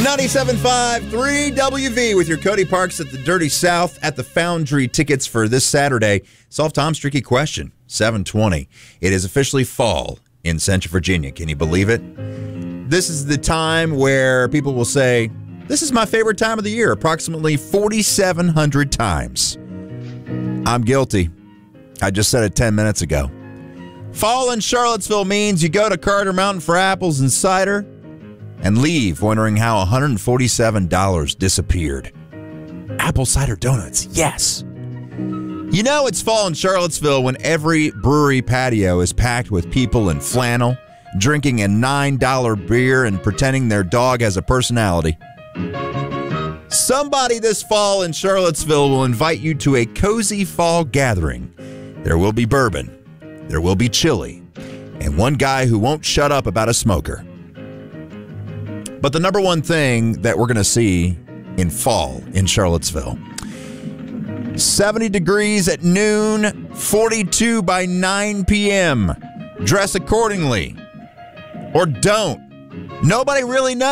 97.5 3WV with your Cody Parks at the Dirty South at the Foundry. Tickets for this Saturday. Solve Tom's tricky question, 7:20. It is officially fall in Central Virginia. Can you believe it? This is the time where people will say, this is my favorite time of the year, approximately 4,700 times. I'm guilty. I just said it 10 minutes ago. Fall in Charlottesville means you go to Carter Mountain for apples and cider and leave wondering how $147 disappeared. Apple cider donuts, yes. You know it's fall in Charlottesville when every brewery patio is packed with people in flannel, drinking a $9 beer and pretending their dog has a personality. Somebody this fall in Charlottesville will invite you to a cozy fall gathering. There will be bourbon, there will be chili, and one guy who won't shut up about a smoker. But the number one thing that we're going to see in fall in Charlottesville, 70 degrees at noon, 42 by 9 p.m. Dress accordingly. Or don't. Nobody really knows.